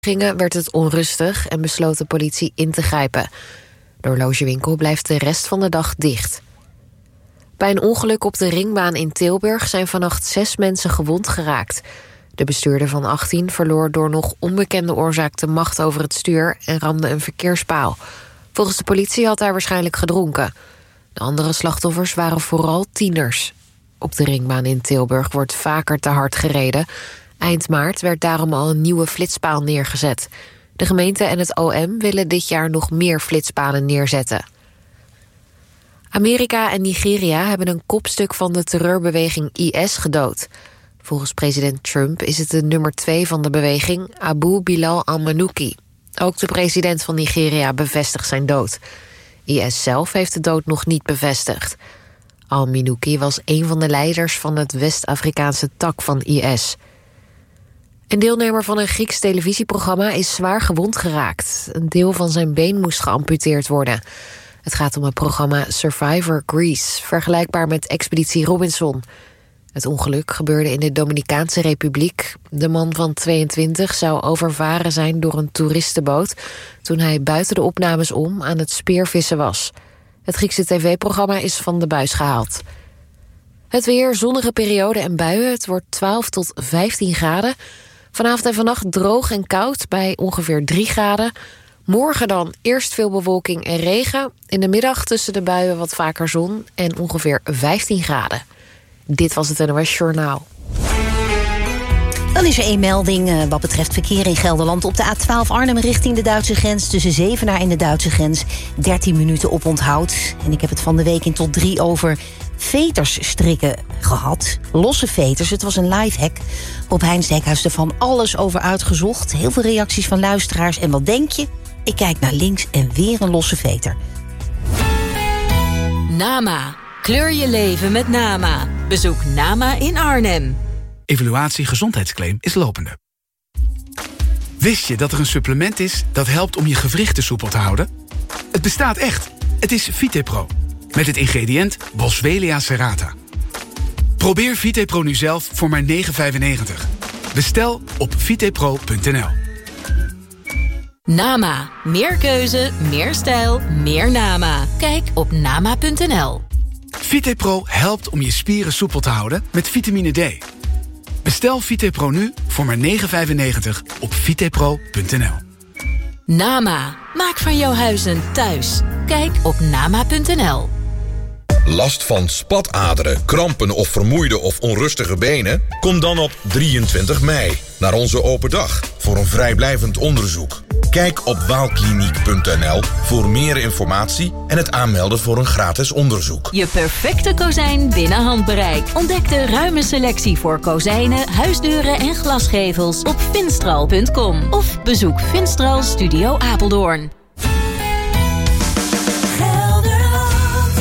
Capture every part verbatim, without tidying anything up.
gingen werd het onrustig en besloot de politie in te grijpen. De horlogewinkel blijft de rest van de dag dicht. Bij een ongeluk op de ringbaan in Tilburg zijn vannacht zes mensen gewond geraakt. De bestuurder van achttien verloor door nog onbekende oorzaak de macht over het stuur en ramde een verkeerspaal. Volgens de politie had hij waarschijnlijk gedronken. De andere slachtoffers waren vooral tieners. Op de ringbaan in Tilburg wordt vaker te hard gereden. Eind maart werd daarom al een nieuwe flitspaal neergezet. De gemeente en het O M willen dit jaar nog meer flitspalen neerzetten. Amerika en Nigeria hebben een kopstuk van de terreurbeweging I S gedood. Volgens president Trump is het de nummer twee van de beweging, Abu Bilal al-Manouki. Ook de president van Nigeria bevestigt zijn dood. I S zelf heeft de dood nog niet bevestigd. Al-Manouki was een van de leiders van het West-Afrikaanse tak van I S. Een deelnemer van een Grieks televisieprogramma is zwaar gewond geraakt. Een deel van zijn been moest geamputeerd worden. Het gaat om het programma Survivor Greece, vergelijkbaar met Expeditie Robinson. Het ongeluk gebeurde in de Dominicaanse Republiek. De man van tweeëntwintig zou overvaren zijn door een toeristenboot toen hij buiten de opnames om aan het speervissen was. Het Griekse tv-programma is van de buis gehaald. Het weer, zonnige periode en buien. Het wordt twaalf tot vijftien graden. Vanavond en vannacht droog en koud bij ongeveer drie graden. Morgen dan eerst veel bewolking en regen. In de middag tussen de buien wat vaker zon en ongeveer vijftien graden. Dit was het N O S Journaal. Dan is er één melding uh, wat betreft verkeer in Gelderland. Op de A twaalf Arnhem richting de Duitse grens. Tussen Zevenaar en de Duitse grens. dertien minuten op onthoud. En ik heb het van de week in tot drie over vetersstrikken gehad. Losse veters, het was een lifehack. Op Heinz Hekhuis er van alles over uitgezocht. Heel veel reacties van luisteraars. En wat denk je? Ik kijk naar links en weer een losse veter. Nama. Kleur je leven met Nama. Bezoek Nama in Arnhem. Evaluatie gezondheidsclaim is lopende. Wist je dat er een supplement is dat helpt om je gewrichten soepel te houden? Het bestaat echt. Het is VitePro. Met het ingrediënt Boswellia serrata. Probeer VitePro nu zelf voor maar negen vijfennegentig. Bestel op vitepro punt n l. Nama. Meer keuze, meer stijl, meer Nama. Kijk op nama punt n l. VitePro helpt om je spieren soepel te houden met vitamine D. Bestel VitePro nu voor maar negen vijfennegentig op vitepro punt n l. Nama. Maak van jouw huis een thuis. Kijk op nama punt n l. Last van spataderen, krampen of vermoeide of onrustige benen? Kom dan op drieëntwintig mei naar onze open dag voor een vrijblijvend onderzoek. Kijk op waalkliniek punt n l voor meer informatie en het aanmelden voor een gratis onderzoek. Je perfecte kozijn binnen handbereik. Ontdek de ruime selectie voor kozijnen, huisdeuren en glasgevels op finstral punt com. Of bezoek Finstral Studio Apeldoorn. Gelderland.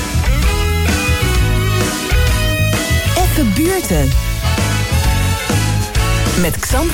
Effe Buurten. Met Xandra